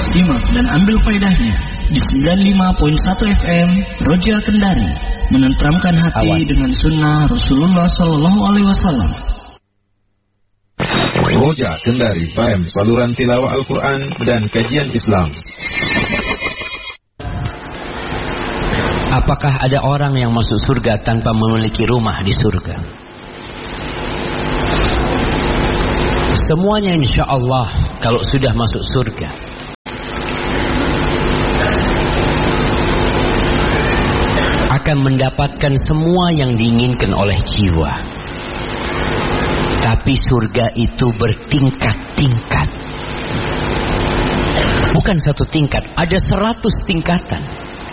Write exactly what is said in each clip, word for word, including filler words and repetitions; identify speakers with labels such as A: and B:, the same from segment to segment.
A: Simak dan ambil faedahnya di sembilan puluh lima koma satu F M Roja Kendari, menenteramkan hati Awan. Dengan sunnah Rasulullah Sallallahu Alaihi Wasallam.
B: Roja Kendari F M, saluran tilawah Al-Quran dan kajian Islam.
C: Apakah ada orang yang masuk surga tanpa memiliki rumah di surga? Semuanya insya Allah kalau sudah masuk surga akan mendapatkan semua yang diinginkan oleh jiwa. Tapi surga itu bertingkat-tingkat. Bukan satu tingkat, ada seratus tingkatan.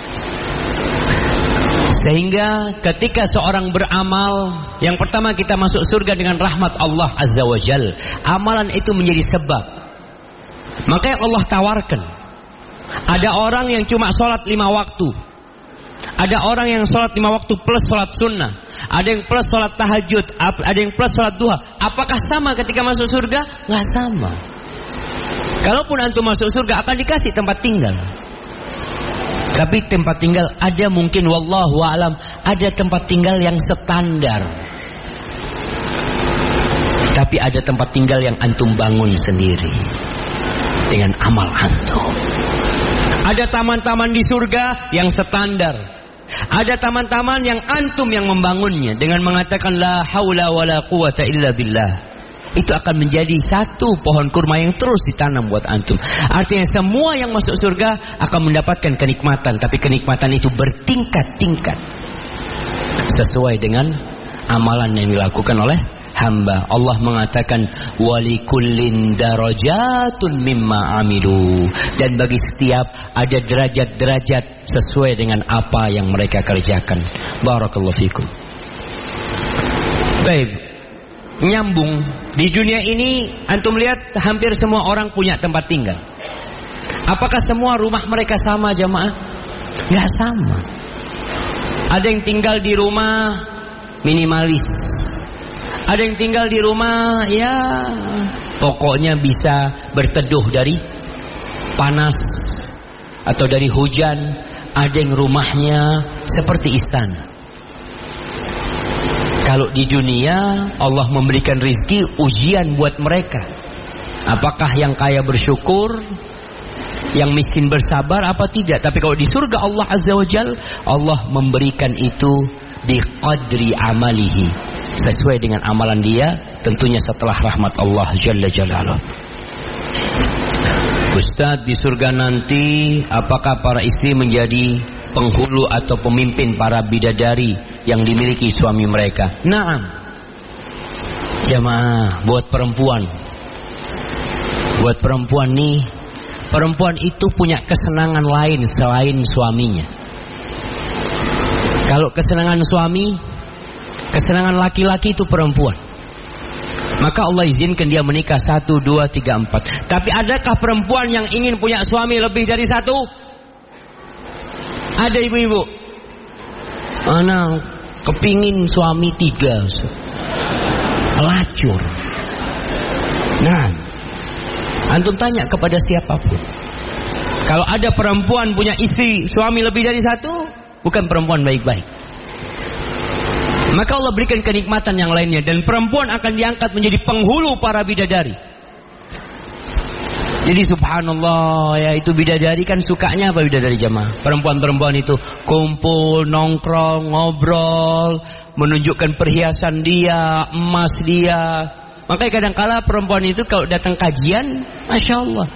C: Sehingga ketika seorang beramal, yang pertama kita masuk surga dengan rahmat Allah Azza wa Jal. Amalan itu menjadi sebab. Makanya Allah tawarkan. Ada orang yang cuma sholat lima waktu. Ada orang yang sholat lima waktu plus sholat sunnah. Ada yang plus sholat tahajud. Ada yang plus sholat duha. Apakah sama ketika masuk surga? Nggak sama. Kalaupun antum masuk surga akan dikasih tempat tinggal. Tapi tempat tinggal ada mungkin wallahu a'lam, ada tempat tinggal yang standar. Tapi ada tempat tinggal yang antum bangun sendiri dengan amal antum. Ada taman-taman di surga yang standar. Ada taman-taman yang antum yang membangunnya dengan mengatakan la haula wala quwata illa billah. Itu akan menjadi satu pohon kurma yang terus ditanam buat antum. Artinya semua yang masuk surga akan mendapatkan kenikmatan. Tapi kenikmatan itu bertingkat-tingkat sesuai dengan amalan yang dilakukan oleh hamba. Allah mengatakan walikullin darajatun mimma amilu. Dan bagi setiap ada derajat-derajat sesuai dengan apa yang mereka kerjakan. Barakallahu fikum. Baik. Nyambung. Di dunia ini antum lihat hampir semua orang punya tempat tinggal. Apakah semua rumah mereka sama jamaah? Nggak sama. Ada yang tinggal di rumah minimalis. Ada yang tinggal di rumah ya pokoknya bisa berteduh dari panas atau dari hujan. Ada yang rumahnya seperti istana. Kalau di dunia Allah memberikan rizki ujian buat mereka. Apakah yang kaya bersyukur, yang miskin bersabar apa tidak? Tapi kalau di surga Allah Azza wa Jal, Allah memberikan itu di qadri amalihi, sesuai dengan amalan dia, tentunya setelah rahmat Allah Jalla Jalaluh. Ustaz, di surga nanti apakah para istri menjadi penghulu atau pemimpin para bidadari yang dimiliki suami mereka? Naam. Jamaah, buat perempuan. Buat perempuan nih, perempuan itu punya kesenangan lain selain suaminya. Kalau kesenangan suami, kesenangan laki-laki itu perempuan. Maka Allah izinkan dia menikah satu, dua, tiga, empat. Tapi adakah perempuan yang ingin punya suami lebih dari satu? Ada ibu-ibu. Anak kepingin suami tiga. Pelacur. Nah, antum tanya kepada siapapun. Kalau ada perempuan punya istri, suami lebih dari satu, bukan perempuan baik-baik. Maka Allah berikan kenikmatan yang lainnya. Dan perempuan akan diangkat menjadi penghulu para bidadari. Jadi subhanallah ya, itu bidadari kan sukanya apa bidadari jamaah? Perempuan-perempuan itu kumpul, nongkrong, ngobrol, menunjukkan perhiasan dia, emas dia. Makanya kadang-kala perempuan itu kalau datang kajian, Masya Allah,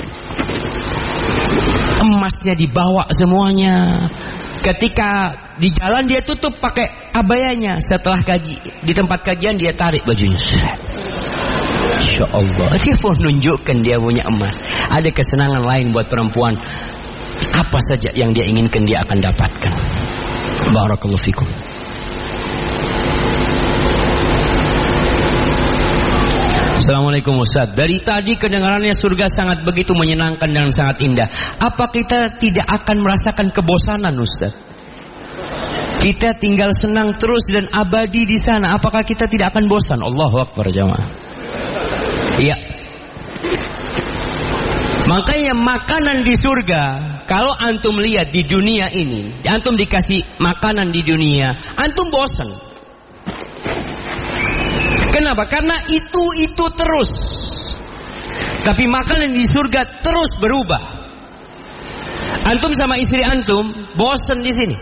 C: emasnya dibawa semuanya. Ketika di jalan dia tutup pakai abayanya. Setelah kaji, di tempat kajian dia tarik bajunya. Insya Allah, dia mau nunjukkan dia punya emas. Ada kesenangan lain buat perempuan. Apa saja yang dia inginkan dia akan dapatkan. Barakallahu fikum. Assalamualaikum Ustaz. Dari tadi kedengarannya surga sangat begitu menyenangkan dan sangat indah. Apa kita tidak akan merasakan kebosanan Ustaz? Kita tinggal senang terus dan abadi di sana. Apakah kita tidak akan bosan? Allahu Akbar jamaah. Iya. Makanya makanan di surga, kalau antum lihat di dunia ini, antum dikasih makanan di dunia, antum bosan. Kenapa? Karena itu-itu terus. Tapi makanan di surga terus berubah. Antum sama istri antum bosan di sini.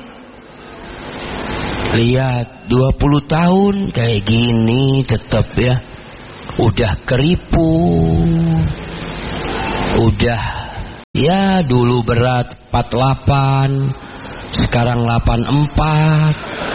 C: Lihat dua puluh tahun kayak gini tetap ya. Udah keriput. Udah ya dulu berat empat puluh delapan, sekarang delapan puluh empat.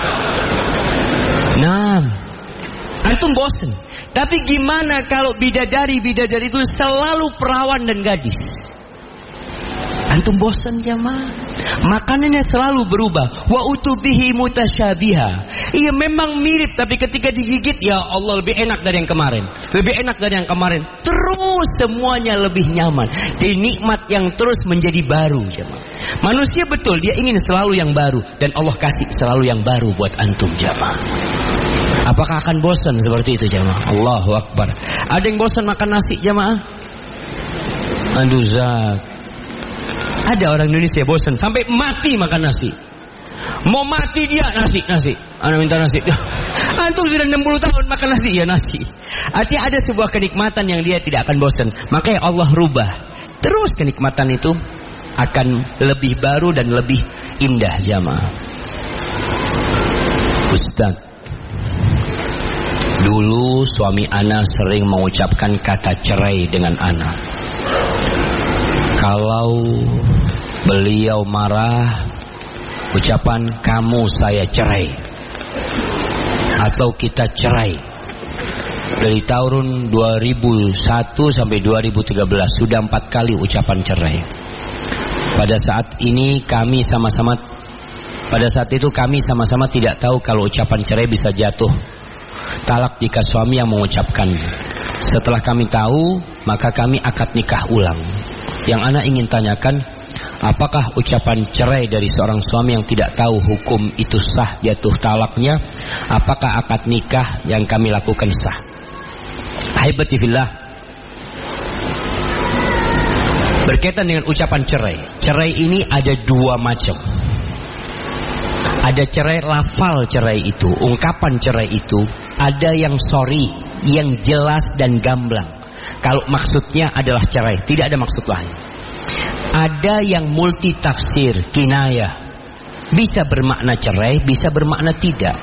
C: Nah, antum bosan. Tapi gimana kalau bidadari-bidadari itu selalu perawan dan gadis? Antum bosan jamaah. Makanannya selalu berubah. Wa utubihi mutasyabiha. Iya memang mirip, tapi ketika digigit ya Allah lebih enak dari yang kemarin. Lebih enak dari yang kemarin. Terus semuanya lebih nyaman. Jadi nikmat yang terus menjadi baru jamaah. Manusia betul dia ingin selalu yang baru, dan Allah kasih selalu yang baru buat antum jamaah. Apakah akan bosan seperti itu jamaah? Allahu Akbar. Ada yang bosan makan nasi jamaah? Aduh Zat. Ada orang Indonesia bosan sampai mati makan nasi. Mau mati dia nasi, nasi. Anak minta nasi. Antum sudah enam puluh tahun makan nasi, ya nasi. Artinya ada sebuah kenikmatan yang dia tidak akan bosan. Makanya Allah rubah. Terus kenikmatan itu akan lebih baru dan lebih indah jamaah. Ustaz, dulu suami ana sering mengucapkan kata cerai dengan ana. Kalau beliau marah, ucapan kamu saya cerai atau kita cerai. Dari tahun dua ribu satu sampai dua ribu tiga belas sudah empat kali ucapan cerai. Pada saat ini kami sama-sama pada saat itu kami sama-sama tidak tahu kalau ucapan cerai bisa jatuh talak jika suami yang mengucapkan. Setelah kami tahu, maka kami akad nikah ulang. Yang ana ingin tanyakan, apakah ucapan cerai dari seorang suami yang tidak tahu hukum itu sah jatuh talaknya? Apakah akad nikah yang kami lakukan sah? Ahibati fillah, berkaitan dengan ucapan cerai. Cerai ini ada dua macam. Ada cerai lafal cerai itu, ungkapan cerai itu. Ada yang sorry, yang jelas dan gamblang. Kalau maksudnya adalah cerai, tidak ada maksud lain. Ada yang multi tafsir, kinayah. Bisa bermakna cerai, bisa bermakna tidak.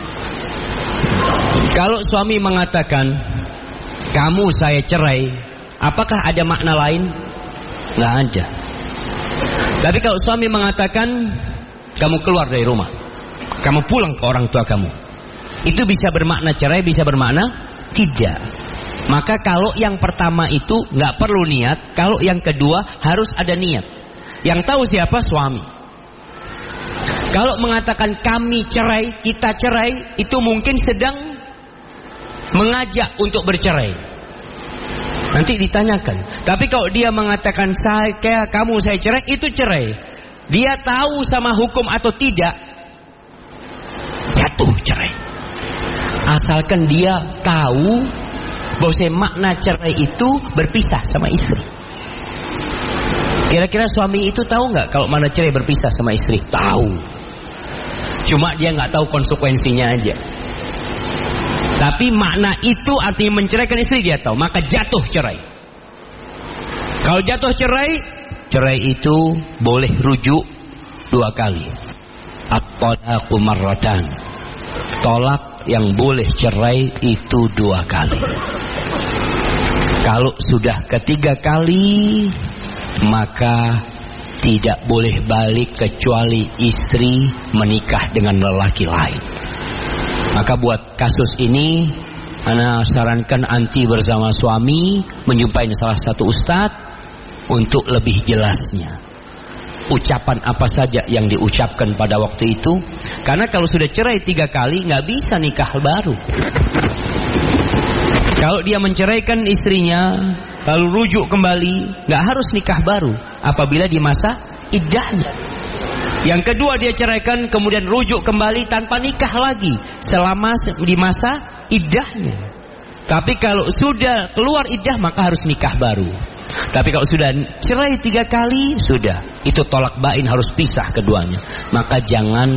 C: Kalau suami mengatakan, kamu saya cerai, apakah ada makna lain? Nggak ada. Tapi kalau suami mengatakan, kamu keluar dari rumah, kamu pulang ke orang tua kamu, itu bisa bermakna cerai, bisa bermakna tidak. Maka kalau yang pertama itu nggak perlu niat, kalau yang kedua harus ada niat. Yang tahu siapa? Suami. Kalau mengatakan kami cerai, kita cerai, itu mungkin sedang mengajak untuk bercerai. Nanti ditanyakan. Tapi kalau dia mengatakan saya, kamu saya cerai, itu cerai. Dia tahu sama hukum atau tidak, jatuh cerai. Asalkan dia tahu bahwa makna cerai itu berpisah sama istri. Kira-kira suami itu tahu nggak kalau makna cerai berpisah sama istri? Tahu. Cuma dia nggak tahu konsekuensinya aja. Tapi makna itu artinya menceraikan istri dia tahu. Maka jatuh cerai. Kalau jatuh cerai, cerai itu boleh rujuk dua kali. At-talaqu marratan. Tolak yang boleh cerai itu dua kali. Kalau sudah ketiga kali, maka tidak boleh balik kecuali istri menikah dengan lelaki lain. Maka buat kasus ini, ana sarankan anti bersama suami menjumpai salah satu ustadz untuk lebih jelasnya. Ucapan apa saja yang diucapkan pada waktu itu. Karena kalau sudah cerai tiga kali, nggak bisa nikah baru. Kalau dia menceraikan istrinya, lalu rujuk kembali, nggak harus nikah baru apabila di masa iddahnya. Yang kedua dia ceraikan, kemudian rujuk kembali tanpa nikah lagi selama di masa iddahnya. Tapi kalau sudah keluar iddah, maka harus nikah baru. Tapi kalau sudah cerai tiga kali, sudah. Itu tolak bain, harus pisah keduanya. Maka jangan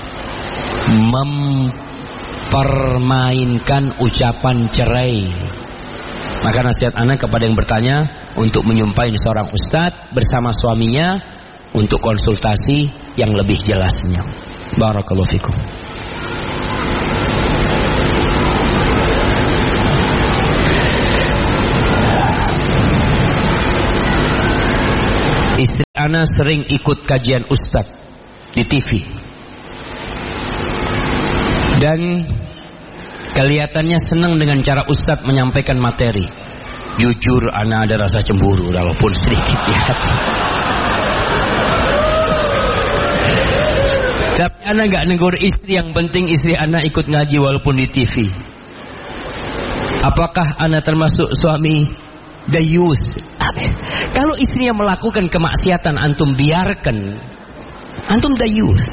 C: mempermainkan ucapan cerai. Maka nasihat anak kepada yang bertanya untuk menyumpahi seorang ustadz bersama suaminya untuk konsultasi yang lebih jelasnya. Barakallahu fikum. Istri ana sering ikut kajian ustadz di T V dan kelihatannya senang dengan cara ustadz menyampaikan materi. Jujur ana ada rasa cemburu walaupun sedikit di hati. Tapi ana gak negur istri, yang penting istri ana ikut ngaji walaupun di T V. Apakah ana termasuk suami dayus? Kalau istrinya melakukan kemaksiatan, antum biarkan, antum dayus.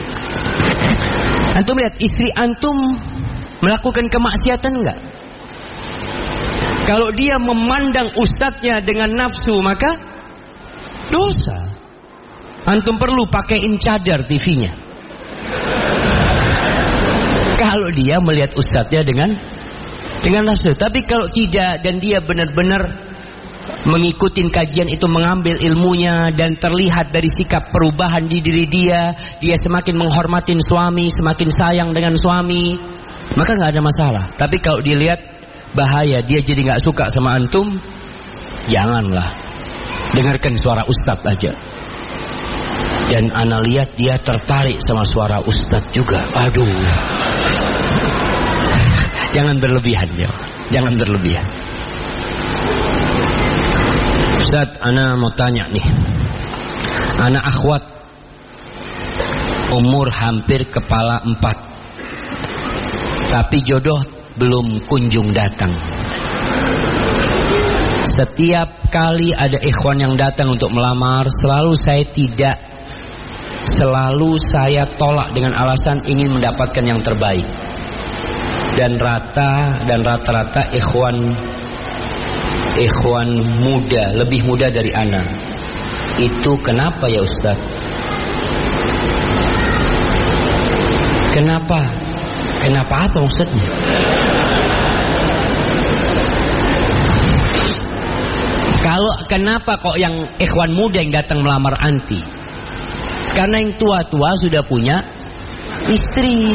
C: Antum lihat istri antum melakukan kemaksiatan enggak? Kalau dia memandang ustadznya dengan nafsu, maka dosa. Antum perlu pakaiin cadar T V-nya. Kalau dia melihat ustadznya dengan dengan nafsu. Tapi kalau tidak dan dia benar-benar mengikuti kajian itu, mengambil ilmunya, dan terlihat dari sikap perubahan di diri dia, dia semakin menghormatin suami, semakin sayang dengan suami, maka nggak ada masalah. Tapi kalau dilihat bahaya, dia jadi nggak suka sama antum, janganlah. Dengarkan suara ustadz aja. Dan ana lihat dia tertarik sama suara ustadz juga. Aduh, jangan berlebihan ya, jangan berlebihan. Ustaz, ana mau tanya nih. Ana akhwat umur hampir kepala empat, tapi jodoh belum kunjung datang. Setiap kali ada ikhwan yang datang untuk melamar, selalu saya tidak, selalu saya tolak dengan alasan ingin mendapatkan yang terbaik. Dan rata dan rata-rata ikhwan Ikhwan muda, lebih muda dari ana. Itu kenapa ya Ustaz? Kenapa? Kenapa apa maksudnya? Kalau kenapa kok yang ikhwan muda yang datang melamar anti? Karena yang tua-tua sudah punya istri.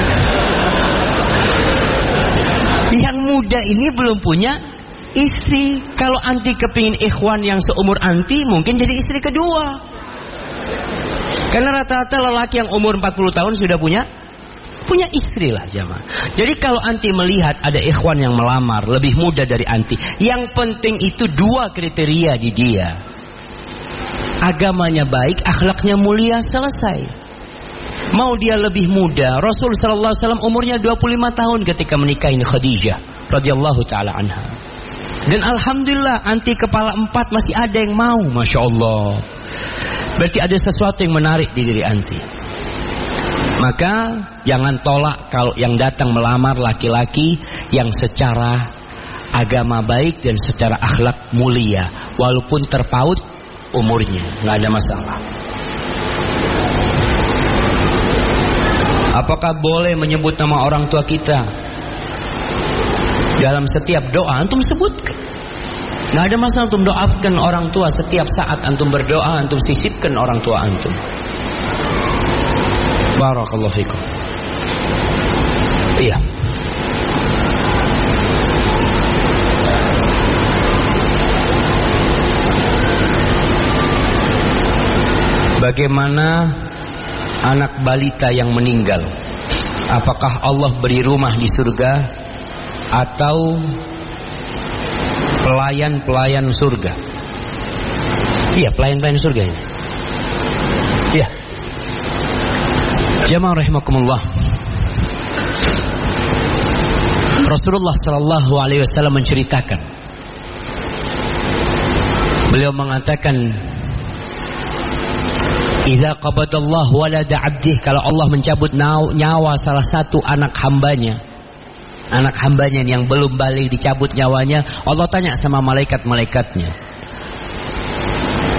C: Yang muda ini belum punya istri. Kalau anti kepingin ikhwan yang seumur anti, mungkin jadi istri kedua. Karena rata-rata lelaki yang umur empat puluh tahun sudah punya punya istri lah jamaah. Jadi kalau anti melihat ada ikhwan yang melamar lebih muda dari anti, yang penting itu dua kriteria di dia. Agamanya baik, akhlaknya mulia, selesai. Mau dia lebih muda, Rasul sallallahu alaihi wasallam umurnya dua puluh lima tahun ketika menikahi Khadijah radhiyallahu taala anha. Dan alhamdulillah anti kepala empat masih ada yang mau, masya Allah. Berarti ada sesuatu yang menarik di diri anti. Maka jangan tolak kalau yang datang melamar laki-laki yang secara agama baik dan secara akhlak mulia, walaupun terpaut umurnya, nggak ada masalah. Apakah boleh menyebut nama orang tua kita dalam setiap doa? Antum sebutkan. Nggak ada masalah antum doakan orang tua setiap saat antum berdoa, antum sisipkan orang tua antum. Barakallahu fikum. Iya. Bagaimana anak balita yang meninggal? Apakah Allah beri rumah di surga atau pelayan-pelayan surga? Iya, pelayan-pelayan surga ini. Iya. Jamaah rahimakumullah. Rasulullah sallallahu alaihi wasallam menceritakan, beliau mengatakan, "Idza qabadallahu walada 'abdihi," kalau Allah mencabut nyawa salah satu anak hambanya, anak hambanya yang belum balik dicabut nyawanya, Allah tanya sama malaikat-malaikatnya,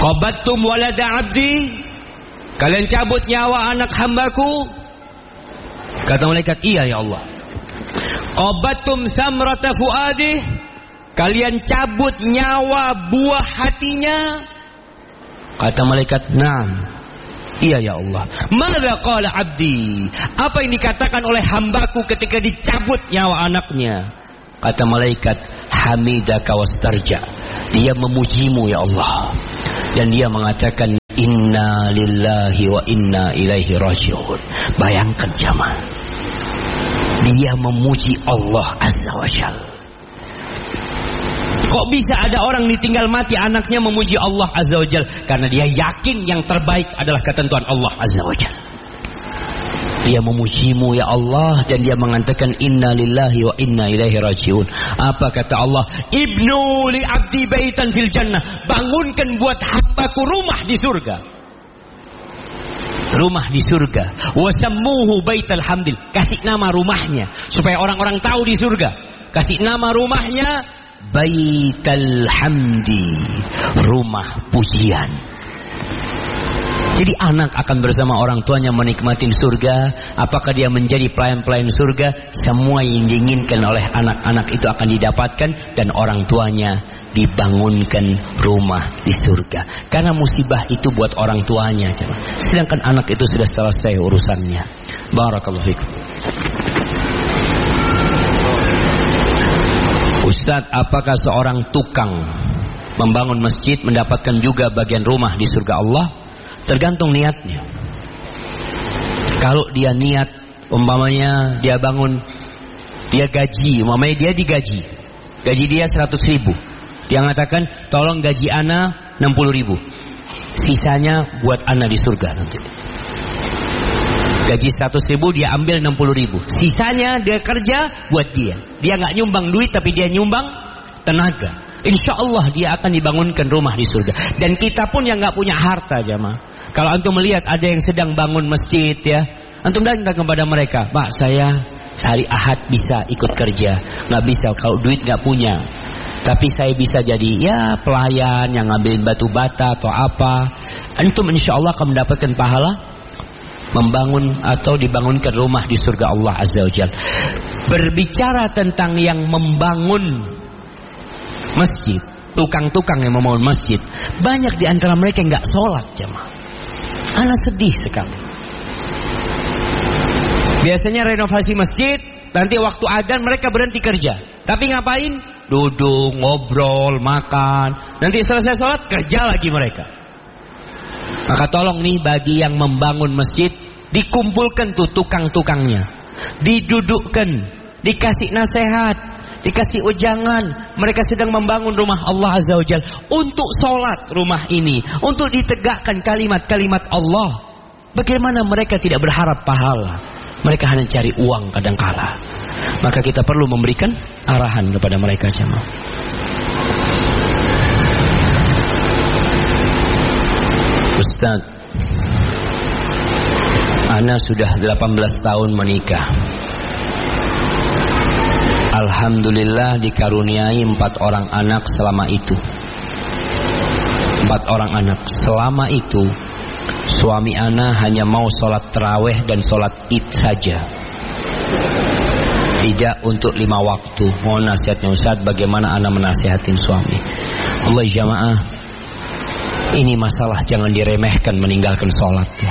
C: Qabattum walada abdi, kalian cabut nyawa anak hambaku. Kata malaikat, iya ya Allah. Qabattum samrata fuadih, kalian cabut nyawa buah hatinya. Kata malaikat, na'am, iya ya Allah. Madza qala abdi, apa yang dikatakan oleh hambaku ketika dicabut nyawa anaknya? Kata malaikat, hamidaka wastarja, dia memujimu ya Allah, dan dia mengatakan inna lillahi wa inna ilaihi raji'un. Bayangkan jamaah, dia memuji Allah azza wa jalla. Kok bisa ada orang ditinggal mati anaknya memuji Allah azza wa jalla? Karena dia yakin yang terbaik adalah ketentuan Allah azza wa jalla. Dia memujimu ya Allah, dan dia mengatakan inna lillahi wa inna ilaihi raji'un. Apa kata Allah? Ibnu li abdi baitan fil jannah, bangunkan buat hambaku rumah di surga. Rumah di surga. Wasammuhu baital hamdil, kasih nama rumahnya supaya orang-orang tahu di surga. Kasih nama rumahnya Baital Hamdi, rumah pujian. Jadi anak akan bersama orang tuanya menikmati surga. Apakah dia menjadi pelayan-pelayan surga? Semua yang diinginkan oleh anak-anak itu akan didapatkan, dan orang tuanya dibangunkan rumah di surga. Karena musibah itu buat orang tuanya, sedangkan anak itu sudah selesai urusannya. Barakallahu fikum. Ustaz, apakah seorang tukang membangun masjid mendapatkan juga bagian rumah di surga Allah? Tergantung niatnya. Kalau dia niat, umpamanya dia bangun, dia gaji, umpamanya dia digaji, gaji dia seratus ribu, dia mengatakan tolong gaji ana enam puluh ribu, sisanya buat ana di surga nanti. Gaji seratus ribu, dia ambil enam puluh ribu, sisanya dia kerja buat dia. Dia gak nyumbang duit, tapi dia nyumbang tenaga. Insya Allah dia akan dibangunkan rumah di surga. Dan kita pun yang gak punya harta, jamaah, kalau antum melihat ada yang sedang bangun masjid ya, antum datang kepada mereka, Pak, saya hari Ahad bisa ikut kerja. Gak bisa kalau duit gak punya, tapi saya bisa jadi ya pelayan yang ngambilin batu bata atau apa. Antum insya Allah akan mendapatkan pahala membangun atau dibangunkan rumah di surga Allah azza wa jalla. Berbicara tentang yang membangun masjid, tukang-tukang yang membangun masjid, banyak di antara mereka yang gak sholat, jemaah. Ana sedih sekali. Biasanya renovasi masjid, nanti waktu adzan mereka berhenti kerja. Tapi ngapain? Duduk, ngobrol, makan. Nanti selesai sholat, kerja lagi mereka. Maka tolong nih, bagi yang membangun masjid, dikumpulkan tuh tukang-tukangnya, didudukkan, dikasih nasihat, dikasih ujangan. Mereka sedang membangun rumah Allah azza wa jalla, untuk sholat rumah ini, untuk ditegakkan kalimat-kalimat Allah. Bagaimana mereka tidak berharap pahala? Mereka hanya cari uang kadangkala. Maka kita perlu memberikan arahan kepada mereka, jemaah. Ustaz, ana sudah delapan belas tahun menikah. Alhamdulillah dikaruniai empat orang anak selama itu. Empat orang anak. Selama itu suami ana hanya mau sholat tarawih dan sholat id saja, tidak untuk lima waktu. Mohon nasihatnya Ustaz, bagaimana ana menasihatin suami? Allah jamaah, ini masalah jangan diremehkan meninggalkan sholat ya.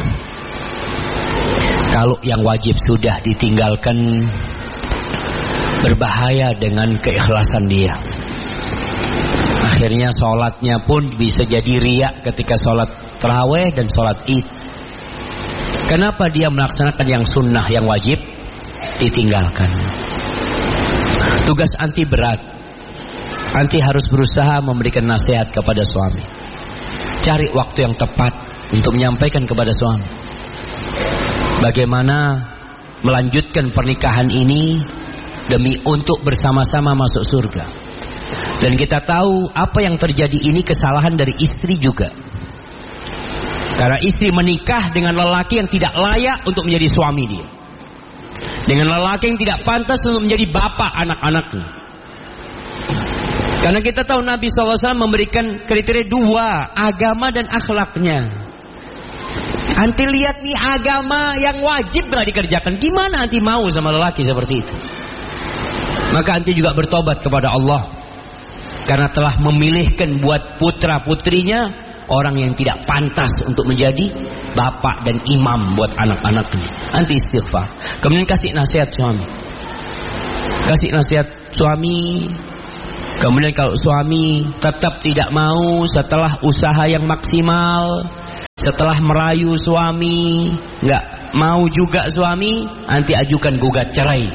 C: Kalau yang wajib sudah ditinggalkan, berbahaya dengan keikhlasan dia. Akhirnya sholatnya pun bisa jadi riak ketika sholat tarawih dan sholat id. Kenapa dia melaksanakan yang sunnah, yang wajib ditinggalkan? Tugas anti berat. Anti harus berusaha memberikan nasihat kepada suami. Cari waktu yang tepat untuk menyampaikan kepada suami bagaimana melanjutkan pernikahan ini demi untuk bersama-sama masuk surga. Dan kita tahu apa yang terjadi ini kesalahan dari istri juga. Karena istri menikah dengan lelaki yang tidak layak untuk menjadi suami dia, dengan lelaki yang tidak pantas untuk menjadi bapak anak-anaknya. Karena kita tahu Nabi shallallahu alaihi wasallam memberikan kriteria dua, agama dan akhlaknya. Anti lihat nih agama yang wajib telah dikerjakan, gimana anti mau sama lelaki seperti itu? Maka anti juga bertobat kepada Allah, karena telah memilihkan buat putra putrinya orang yang tidak pantas untuk menjadi bapak dan imam buat anak-anaknya. Anti istighfar. Kemudian kasih nasihat suami, kasih nasihat suami. Kemudian kalau suami tetap tidak mau, setelah usaha yang maksimal, setelah merayu suami nggak mau juga suami, nanti ajukan gugat cerai.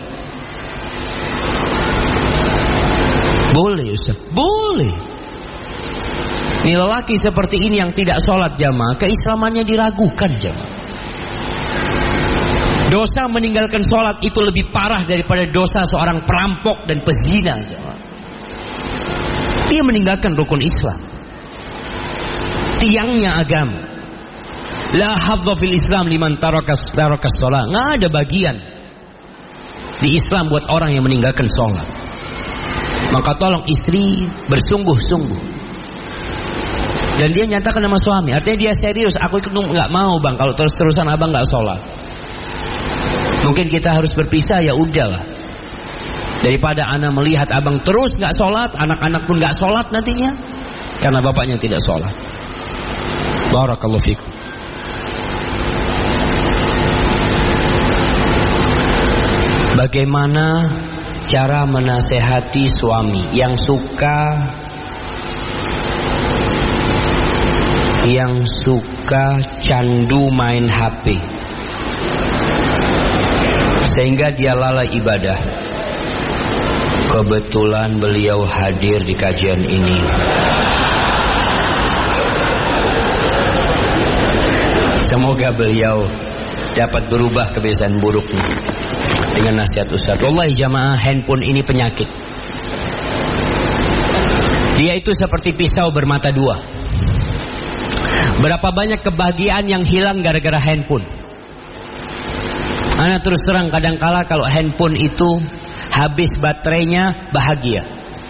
C: Boleh Ustaz? Boleh. Ini lelaki seperti ini yang tidak sholat jamaah, keislamannya diragukan jamaah. Dosa meninggalkan sholat itu lebih parah daripada dosa seorang perampok dan pezina jamaah. Dia meninggalkan rukun Islam, tiangnya agama. La hadza fil Islam liman tarakas tarakas shalah. Nggak ada bagian di Islam buat orang yang meninggalkan sholat. Maka tolong istri bersungguh-sungguh. Dan dia nyatakan sama suami, artinya dia serius. Aku itu nggak mau bang kalau terus-terusan abang nggak sholat. Mungkin kita harus berpisah, ya udahlah. Daripada anak melihat abang terus nggak sholat, anak-anak pun nggak sholat nantinya, karena bapaknya tidak sholat. Barakallahu fikum. Bagaimana cara menasehati suami yang suka yang suka candu main H P sehingga dia lalai ibadah? Kebetulan beliau hadir di kajian ini. Semoga beliau dapat berubah kebiasaan buruknya dengan nasihat Ustaz. Wallahi jamaah, handphone ini penyakit. Dia itu seperti pisau bermata dua. Berapa banyak kebahagiaan yang hilang gara-gara handphone. Ana terus terang, kadangkala kalau handphone itu habis baterainya bahagia,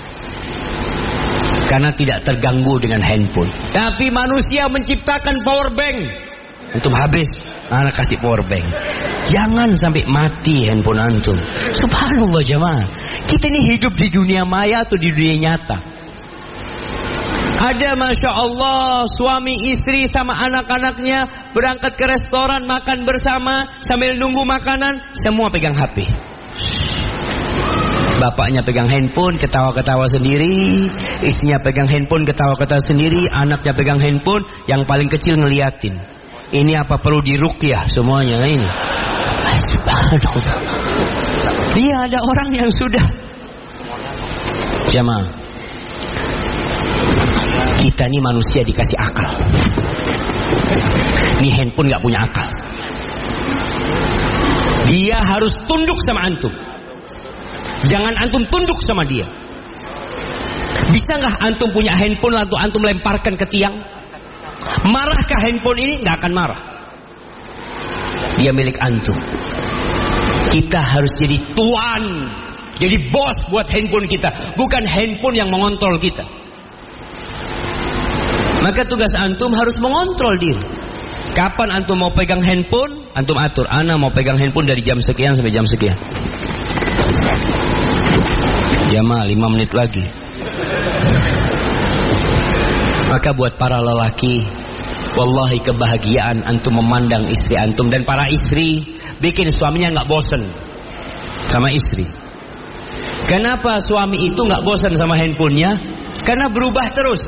C: karena tidak terganggu dengan handphone. Tapi manusia menciptakan power bank. Antum habis, anak kasih power bank. Jangan sampai mati handphone antum. Subhanallah jemaah, kita ini hidup di dunia maya atau di dunia nyata? Ada Masya Allah suami istri sama anak-anaknya berangkat ke restoran, makan bersama, sambil nunggu makanan semua pegang H P. Bapaknya pegang handphone, ketawa-ketawa sendiri. Istrinya pegang handphone, ketawa-ketawa sendiri. Anaknya pegang handphone, yang paling kecil ngeliatin. Ini apa perlu diruqyah semuanya ini? Subhanallah. Dia ada orang yang sudah. Jamaah, kita ini manusia dikasih akal. Ini handphone gak punya akal. Dia harus tunduk sama antum. Jangan antum tunduk sama dia. Bisa nggak antum punya handphone lalu antum lemparkan ke tiang? Marahkah handphone ini? Nggak akan marah. Dia milik antum. Kita harus jadi tuan, jadi bos buat handphone kita, bukan handphone yang mengontrol kita. Maka tugas antum harus mengontrol diri. Kapan antum mau pegang handphone, antum atur. Ana mau pegang handphone dari jam sekian sampai jam sekian. Jamaah lima menit lagi. Maka buat para lelaki, wallahi kebahagiaan antum memandang istri antum. Dan para istri, bikin suaminya gak bosen sama istri. Kenapa suami itu gak bosen sama handphonenya? Karena berubah terus.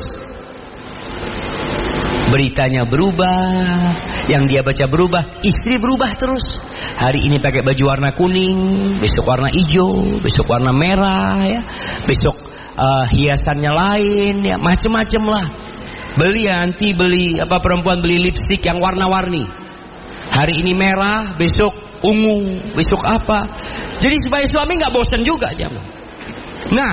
C: Beritanya berubah, yang dia baca berubah, istri berubah terus. Hari ini pakai baju warna kuning, besok warna hijau, besok warna merah, ya. Besok uh, hiasannya lain, ya, macem-macem lah. Beli ya, nanti beli apa perempuan beli lipstik yang warna-warni. Hari ini merah, besok ungu, besok apa. Jadi supaya suami nggak bosan juga, jamaah. Nah,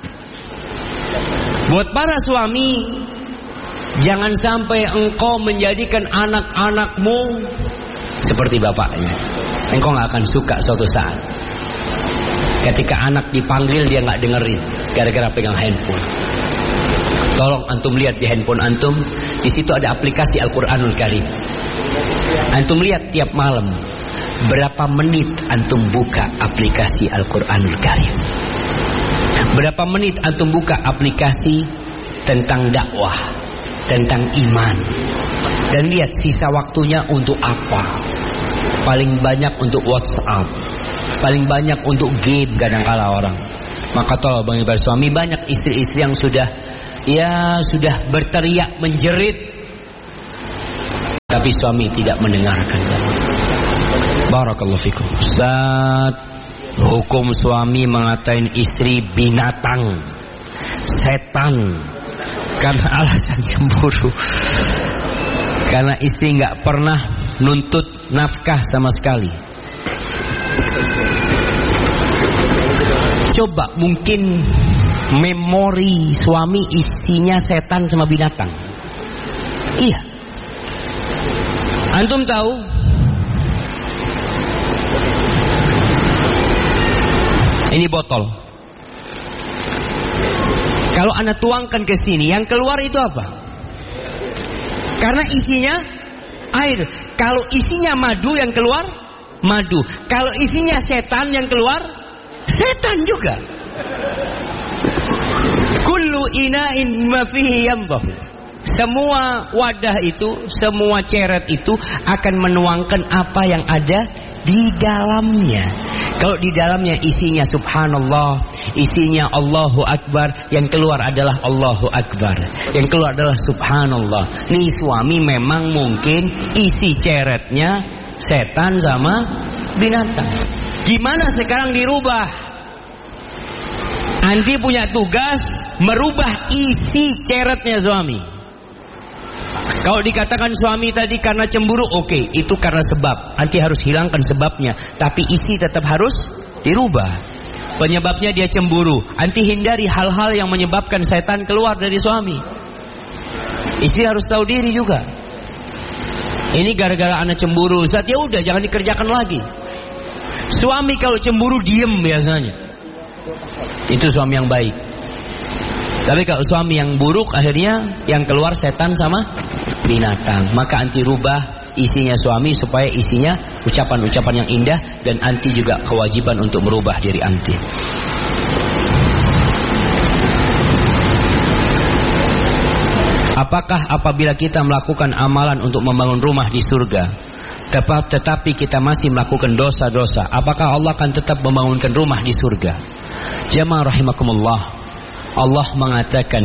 C: buat para suami, jangan sampai engkau menjadikan anak-anakmu seperti bapaknya. Engkau gak akan suka suatu saat. Ketika anak dipanggil dia nggak dengerin, gara-gara pegang handphone. Tolong antum lihat di handphone antum, di situ ada aplikasi Al-Qur'anul Karim. Antum lihat tiap malam berapa menit antum buka aplikasi Al-Qur'anul Karim. Berapa menit antum buka aplikasi tentang dakwah, tentang iman. Dan lihat sisa waktunya untuk apa. Paling banyak untuk WhatsApp, paling banyak untuk game kadang-kala orang. Maka tolong bagi para suami, banyak istri-istri yang sudah ya sudah berteriak menjerit, tapi suami tidak mendengarkan. Barakallahu fikum. Ustaz, hukum suami mengatain istri binatang, setan, karena alasan cemburu. Karena istri nggak pernah nuntut nafkah sama sekali. Coba mungkin memori suami isinya setan sama binatang. Iya. Antum tahu? Ini botol. Kalau Anda tuangkan ke sini, yang keluar itu apa? Karena isinya air. Kalau isinya madu, yang keluar madu. Kalau isinya setan, yang keluar setan juga. Kullu ina'in ma fihi yamdhah. Semua wadah itu, semua ceret itu akan menuangkan apa yang ada di dalamnya. Kalau di dalamnya isinya subhanallah, isinya Allahu Akbar, yang keluar adalah Allahu Akbar, yang keluar adalah subhanallah. Nih suami memang mungkin isi ceretnya setan sama binatang. Gimana sekarang dirubah? Anti punya tugas merubah isi ceretnya suami. Kalau dikatakan suami tadi karena cemburu, oke, okay, itu karena sebab. Anti harus hilangkan sebabnya, tapi isi tetap harus dirubah. Penyebabnya dia cemburu. Anti hindari hal-hal yang menyebabkan setan keluar dari suami. Istri harus tahu diri juga. Ini gara-gara anak cemburu, Ustaz, ya udah jangan dikerjakan lagi. Suami kalau cemburu diem biasanya. Itu suami yang baik. Tapi kalau suami yang buruk, akhirnya yang keluar setan sama binatang. Maka anti rubah isinya suami supaya isinya ucapan-ucapan yang indah. Dan anti juga kewajiban untuk merubah diri anti. Apakah apabila kita melakukan amalan untuk membangun rumah di surga, tetapi kita masih melakukan dosa-dosa, apakah Allah akan tetap membangunkan rumah di surga? Jamaah rahimakumullah, Allah mengatakan